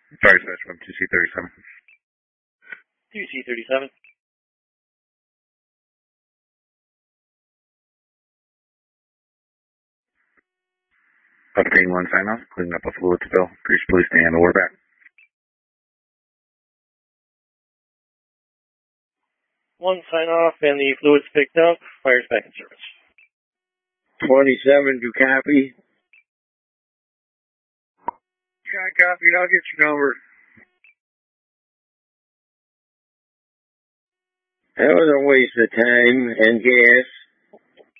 Sorry, Dispatch from 2C37. 2C37. Obtain 1 sign off, cleaning up a fluid spill. Grease Police to handle. We're back. 1 sign off and the fluid's picked up. Fire's back in service. 27 to copy. Got copied. I'll get your number. That was a waste of time and gas.